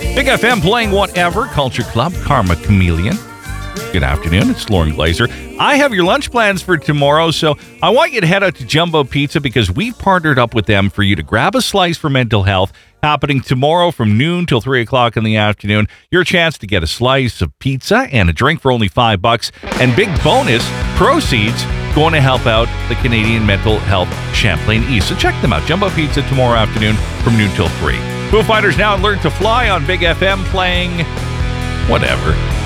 Big FM playing Whatever, Culture Club, Karma Chameleon. Good afternoon, it's Lauren Glazer. I have your lunch plans for tomorrow, so I want you to head out to Jumbo Pizza because we've partnered up with them for you to grab a slice for mental health. Happening tomorrow from noon till 3 o'clock in the afternoon. Your chance to get a slice of pizza and a drink for only $5. And big bonus, proceeds going to help out the Canadian Mental Health Champlain East. So check them out. Jumbo Pizza tomorrow afternoon from noon till 3. Foo Fighters now and Learn to Fly on Big FM playing Whatever.